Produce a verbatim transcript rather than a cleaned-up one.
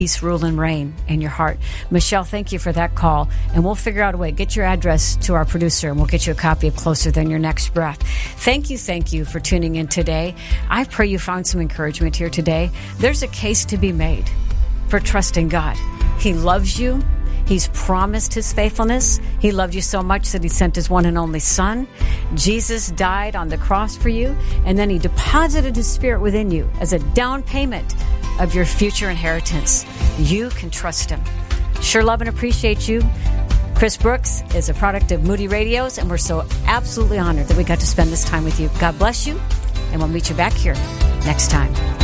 peace, rule, and reign in your heart. Michelle, thank you for that call. And we'll figure out a way. Get your address to our producer, and we'll get you a copy of Closer Than Your Next Breath. Thank you, thank you for tuning in today. I pray you found some encouragement here today. There's a case to be made for trusting God. He loves you. He's promised his faithfulness. He loved you so much that he sent his one and only son. Jesus died on the cross for you, and then he deposited his spirit within you as a down payment of your future inheritance. You can trust him. Sure love and appreciate you. Chris Brooks is a product of Moody Radios, and we're so absolutely honored that we got to spend this time with you. God bless you, and we'll meet you back here next time.